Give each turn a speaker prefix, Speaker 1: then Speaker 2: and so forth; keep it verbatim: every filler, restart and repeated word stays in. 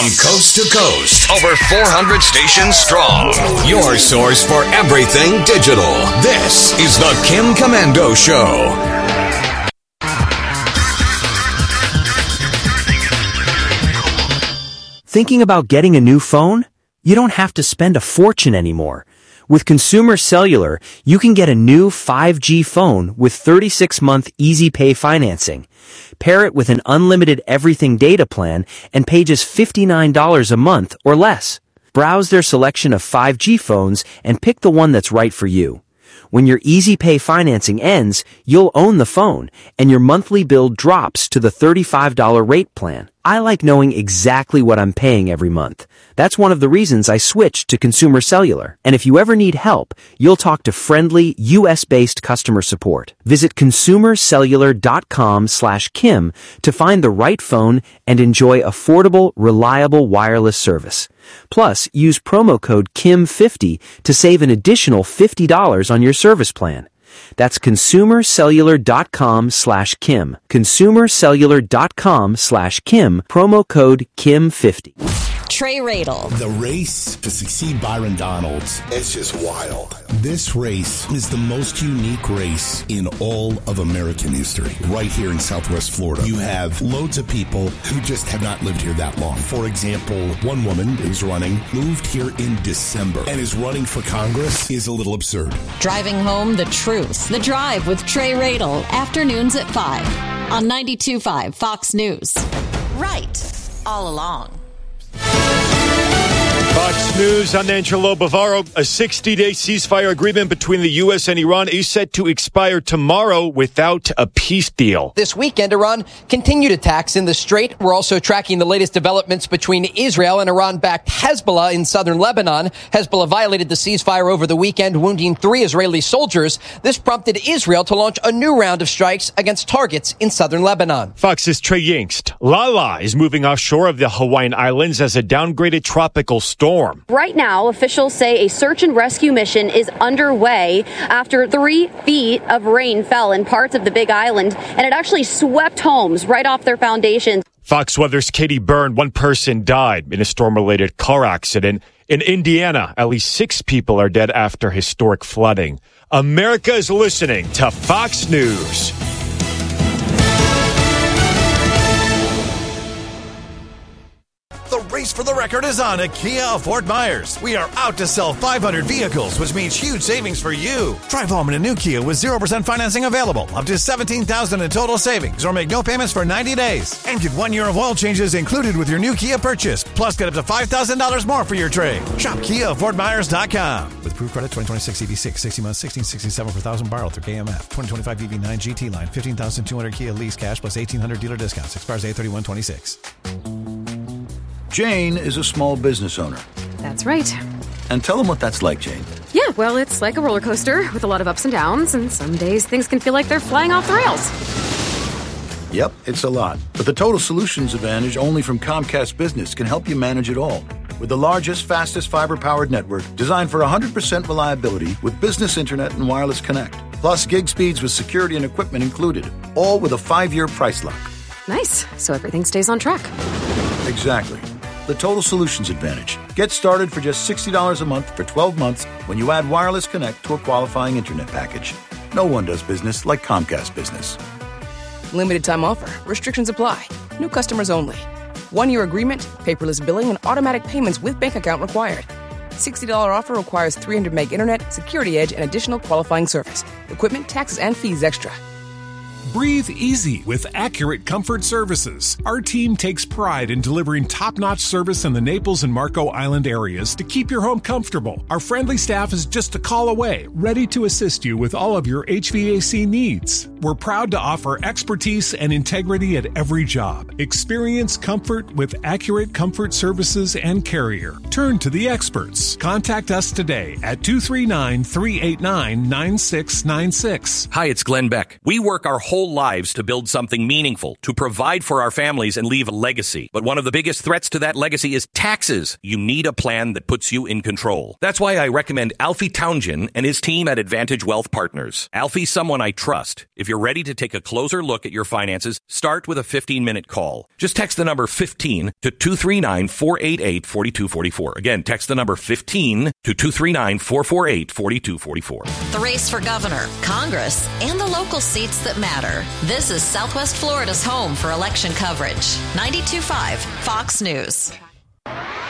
Speaker 1: From coast to coast, over four hundred stations strong. Your source for everything digital. This is the Kim Komando Show.
Speaker 2: Thinking about getting a new phone? You don't have to spend a fortune anymore. With Consumer Cellular, you can get a new five G phone with thirty-six month easy pay financing. Pair it with an unlimited everything data plan and pay just fifty-nine dollars a month or less. Browse their selection of five G phones and pick the one that's right for you. When your easy pay financing ends, you'll own the phone and your monthly bill drops to the thirty-five dollars rate plan. I like knowing exactly what I'm paying every month. That's one of the reasons I switched to Consumer Cellular. And if you ever need help, you'll talk to friendly U S-based customer support. Visit consumercellular.com slash Kim to find the right phone and enjoy affordable, reliable wireless service. Plus, use promo code Kim fifty to save an additional fifty dollars on your service plan. That's consumercellular.com slash Kim. Consumercellular.com slash Kim. Promo code Kim fifty.
Speaker 3: Trey Radel.
Speaker 4: The race to succeed Byron Donalds.
Speaker 5: It's just wild.
Speaker 4: This race is the most unique race in all of American history. Right here in Southwest Florida, you have loads of people who just have not lived here that long. For example, one woman who's running moved here in December and is running for Congress is a little absurd.
Speaker 3: Driving home the truth. The Drive with Trey Radel. Afternoons at five on ninety-two point five Fox News. Right. All along.
Speaker 6: Fox News, I'm Angelo Bavaro. A sixty-day ceasefire agreement between the U S and Iran is set to expire tomorrow without a peace deal.
Speaker 7: This weekend, Iran continued attacks in the Strait. We're also tracking the latest developments between Israel and Iran-backed Hezbollah in southern Lebanon. Hezbollah violated the ceasefire over the weekend, wounding three Israeli soldiers. This prompted Israel to launch a new round of strikes against targets in southern Lebanon.
Speaker 6: Fox's Trey Yingst. Lala is moving offshore of the Hawaiian Islands as a downgraded tropical storm.
Speaker 8: Right now, officials say a search and rescue mission is underway after three feet of rain fell in parts of the Big Island, and it actually swept homes right off their foundations.
Speaker 6: Fox Weather's Katie Byrne. One person died in a storm-related car accident. In Indiana, at least six people are dead after historic flooding. America is listening to Fox News.
Speaker 9: The race for the record is on at Kia of Fort Myers. We are out to sell five hundred vehicles, which means huge savings for you. Drive home in a new Kia with zero percent financing available, up to seventeen thousand dollars in total savings, or make no payments for ninety days. And get one year of oil changes included with your new Kia purchase. Plus, get up to five thousand dollars more for your trade. Shop Kia of Fort Myers dot com. With approved credit twenty twenty-six E V six, sixty months, sixteen sixty-seven per thousand borrowed through K M F. twenty twenty-five E V nine G T line, fifteen thousand two hundred Kia lease cash plus eighteen hundred dealer discounts. Expires eight thirty-one twenty-six.
Speaker 10: Jane is a small business owner.
Speaker 11: That's right.
Speaker 10: And tell them what that's like, Jane.
Speaker 11: Yeah, well, it's like a roller coaster with a lot of ups and downs, and some days things can feel like they're flying off the rails.
Speaker 10: Yep, it's a lot. But the Total Solutions Advantage only from Comcast Business can help you manage it all. With the largest, fastest fiber-powered network designed for one hundred percent reliability with business internet and wireless connect. Plus gig speeds with security and equipment included. All with a five-year price lock.
Speaker 11: Nice. So everything stays on track.
Speaker 10: Exactly. The Total Solutions Advantage. Get started for just sixty dollars a month for twelve months when you add Wireless Connect to a qualifying internet package. No one does business like Comcast Business.
Speaker 12: Limited time offer. Restrictions apply. New customers only. One-year agreement, paperless billing, and automatic payments with bank account required. sixty dollars offer requires three hundred meg internet, security edge, and additional qualifying service. Equipment, taxes, and fees extra.
Speaker 13: Breathe easy with Accurate Comfort Services. Our team takes pride in delivering top-notch service in the Naples and Marco Island areas to keep your home comfortable. Our friendly staff is just a call away, ready to assist you with all of your H V A C needs. We're proud to offer expertise and integrity at every job. Experience comfort with Accurate Comfort Services and Carrier. Turn to the experts. Contact us today at two three nine, three eight nine, nine six nine six.
Speaker 14: Hi, it's Glenn Beck. We work our whole
Speaker 5: whole lives to build something meaningful, to provide for our families and leave a legacy. But one of the biggest threats to that legacy is taxes. You need a plan that puts you in control. That's why I recommend Alfie Towngen and his team at Advantage Wealth Partners. Alfie's someone I trust. If you're ready to take a closer look at your finances, start with a fifteen-minute call. Just text the number fifteen to two three nine, four eight eight, four two four four. Again, text the number fifteen to two three nine, four four eight, four two four four.
Speaker 3: The race for governor, Congress, and the local seats that matter. This is Southwest Florida's home for election coverage. ninety-two point five Fox News.